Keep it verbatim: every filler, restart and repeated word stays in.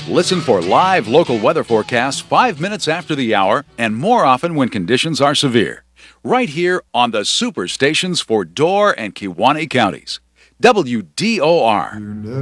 Listen for live local weather forecasts five minutes after the hour and more often when conditions are severe. Right here on the super stations for Door and Kewaunee counties. W D O R.